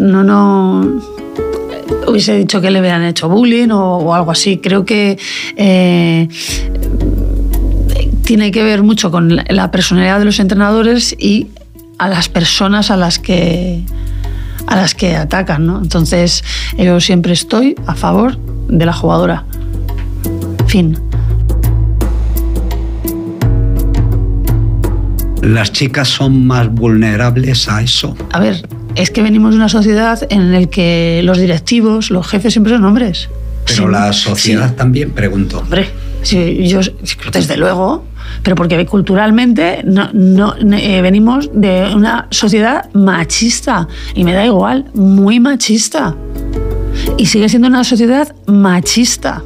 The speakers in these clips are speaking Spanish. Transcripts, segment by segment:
no hubiese dicho que le hubieran hecho bullying o algo así. Creo que tiene que ver mucho con la personalidad de los entrenadores y a las personas a las que atacan, ¿no? Entonces, yo siempre estoy a favor de la jugadora. Fin. ¿Las chicas son más vulnerables a eso? A ver, es que venimos de una sociedad en la que los directivos, los jefes siempre son hombres. Pero sí, la sociedad sí. También, pregunto. Hombre, sí, yo desde luego, pero porque culturalmente venimos de una sociedad machista y me da igual, muy machista. Y sigue siendo una sociedad machista.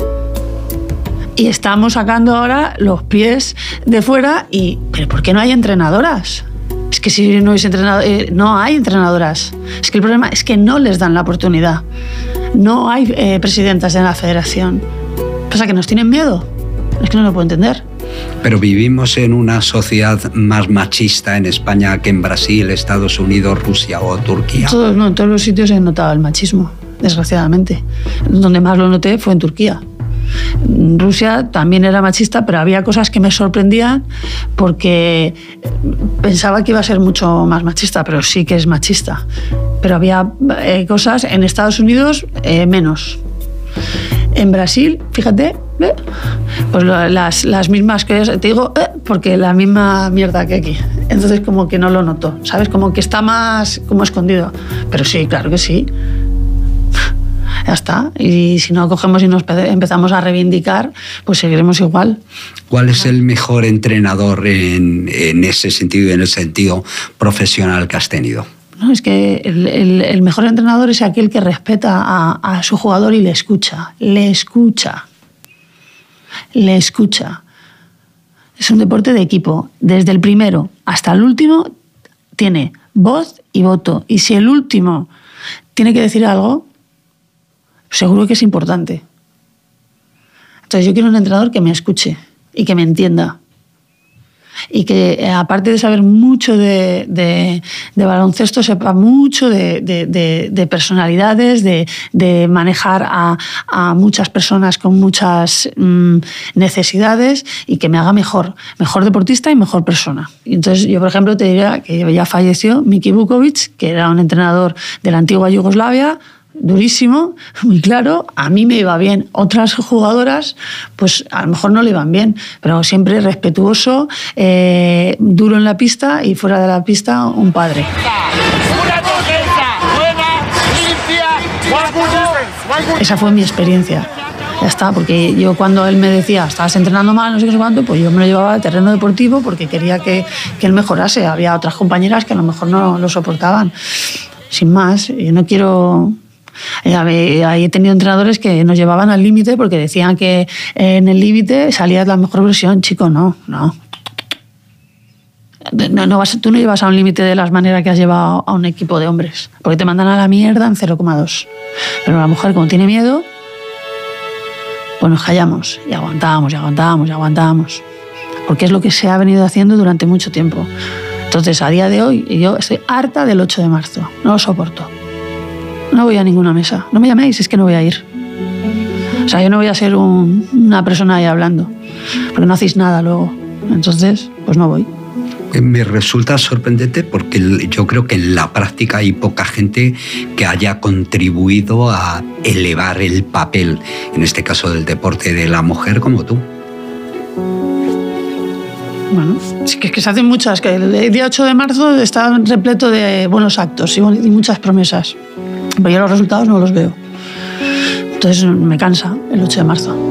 Y estamos sacando ahora los pies de fuera ¿pero por qué no hay entrenadoras? Es que si no hubiese no hay entrenadoras. Es que el problema es que no les dan la oportunidad. No hay presidentas de la federación. Pasa que nos tienen miedo. Es que no lo puedo entender. Pero vivimos en una sociedad más machista en España que en Brasil, Estados Unidos, Rusia o Turquía. En todos los sitios he notado el machismo, desgraciadamente. Donde más lo noté fue en Turquía. Rusia también era machista, pero había cosas que me sorprendían porque pensaba que iba a ser mucho más machista, pero sí que es machista. Pero había cosas en Estados Unidos menos. En Brasil, fíjate, pues las mismas que te digo, porque la misma mierda que aquí. Entonces como que no lo noto, ¿sabes? Como que está más como escondido. Pero sí, claro que sí. Ya está. Y si no cogemos y nos empezamos a reivindicar, pues seguiremos igual. ¿Cuál es el mejor entrenador en ese sentido y en el sentido profesional que has tenido? No, es que el mejor entrenador es aquel que respeta a su jugador y le escucha. Le escucha. Le escucha. Es un deporte de equipo. Desde el primero hasta el último tiene voz y voto. Y si el último tiene que decir algo, seguro que es importante. Entonces yo quiero un entrenador que me escuche y que me entienda. Y que aparte de saber mucho de baloncesto, sepa mucho de personalidades, de manejar a muchas personas con muchas necesidades y que me haga mejor deportista y mejor persona. Y entonces yo, por ejemplo, te diría que ya falleció Miki Vukovic, que era un entrenador de la antigua Yugoslavia, durísimo, muy claro, a mí me iba bien. Otras jugadoras, pues a lo mejor no le iban bien, pero siempre respetuoso, duro en la pista y fuera de la pista un padre. Esa fue mi experiencia. Ya está, porque yo cuando él me decía, estabas entrenando mal, no sé qué sé cuánto, pues yo me lo llevaba al terreno deportivo porque quería que él mejorase. Había otras compañeras que a lo mejor no lo soportaban. Sin más, yo no quiero... Ahí he tenido entrenadores que nos llevaban al límite porque decían que en el límite salías la mejor versión. Chico, no. Tú no llevas a un límite de las maneras que has llevado a un equipo de hombres, porque te mandan a la mierda en 0,2. Pero la mujer, como tiene miedo, pues nos callamos y aguantamos. Porque es lo que se ha venido haciendo durante mucho tiempo. Entonces, a día de hoy, yo estoy harta del 8 de marzo. No lo soporto. No voy a ninguna mesa. No me llaméis, es que no voy a ir. O sea, yo no voy a ser una persona ahí hablando, porque no hacéis nada luego. Entonces, pues no voy. Me resulta sorprendente porque yo creo que en la práctica hay poca gente que haya contribuido a elevar el papel, en este caso del deporte, de la mujer como tú. Bueno, es que se hacen muchas, que el día 8 de marzo está repleto de buenos actos y muchas promesas, pero yo los resultados no los veo. Entonces me cansa el 8 de marzo.